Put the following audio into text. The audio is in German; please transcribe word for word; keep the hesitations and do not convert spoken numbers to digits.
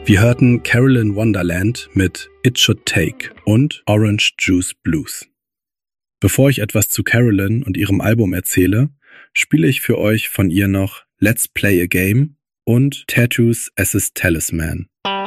Wir hörten Carolyn Wonderland mit It Should Take und Orange Juice Blues. Bevor ich etwas zu Carolyn und ihrem Album erzähle, spiele ich für euch von ihr noch Let's Play a Game und Tattoos as a Talisman.